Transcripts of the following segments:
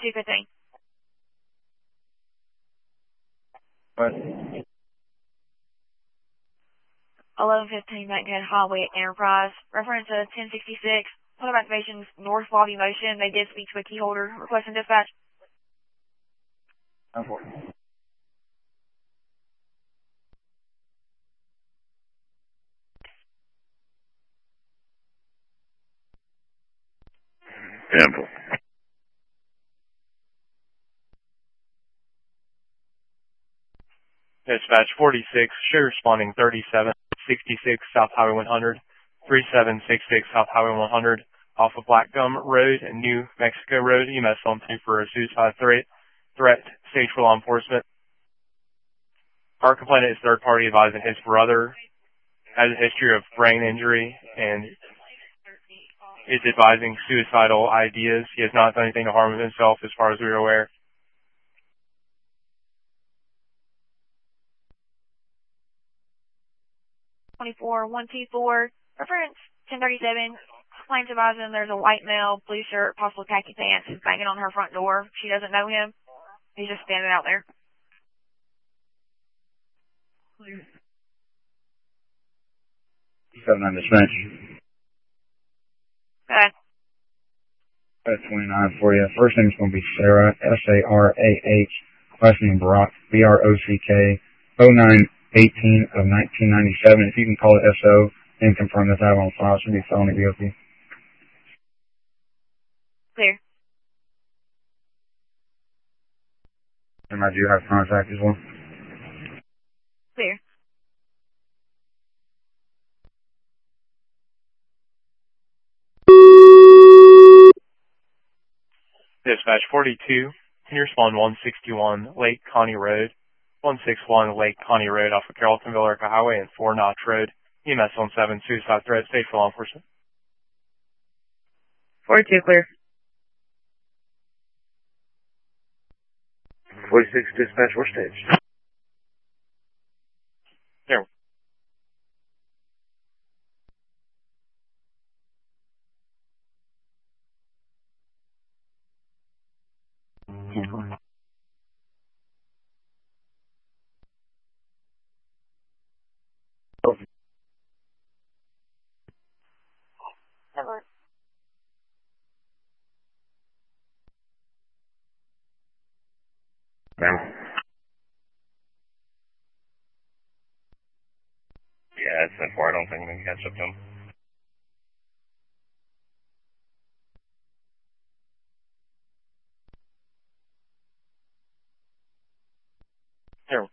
215. What? 1115 Bankhead Highway at Enterprise. Reference 1066. Point of activation's north lobby motion. They did speak to a key holder. Requesting dispatch. Temple. Dispatch 46, show responding 3766 South Highway 100, 3766 South Highway 100, off of Black Gum Road and New Mexico Road. EMS on 2 for a suicide threat, stage for law enforcement. Our complainant is third party advising his brother has a history of brain injury and is advising suicidal ideas. He has not done anything to harm himself as far as we are aware. 24124. Reference 1037. Claims advising there's a white male, blue shirt, possible khaki pants, is banging on her front door. She doesn't know him. He's just standing out there. Clear. 79 dispatch. Okay. That's 29 for you. First name's going to be Sarah, S-A-R-A-H. Last name Brock, B-R-O-C-K, 0918 of 1997. If you can call it SO and confirm that I have on file, should be felony BOP. Clear. And I do have contact as well. Clear. Dispatch 42, can you respond 161 Lake Connie Road, 161 Lake Connie Road off of Carrolltonville Erica Highway and 4 Notch Road. EMS on 7, suicide threat, stage for law enforcement. 42 clear. 46 dispatch, what stage? There. Never. Ma'am. Yeah, it's that far. I don't think we can catch up to him. There.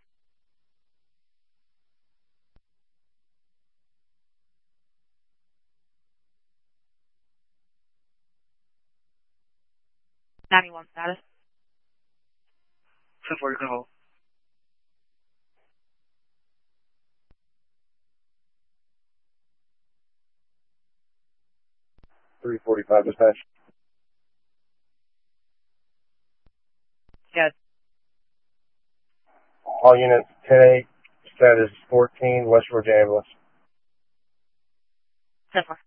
$91 status. So far, you can hold. 345 dispatch. Good. All units 10-8, status 14, West Georgia ambulance. So far.